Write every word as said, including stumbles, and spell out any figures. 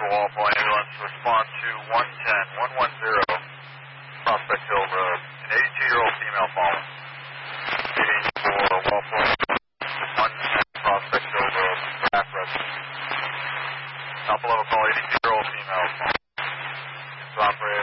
for Walpole Ambulance. Respond to one ten, one one zero, Prospect Hill Road. An eighty-two-year-old female fallen. Waiting for Walpole one ten, Prospect Hill Road. Back resident. Top level call, eighty-two-year-old female fallen. This operator.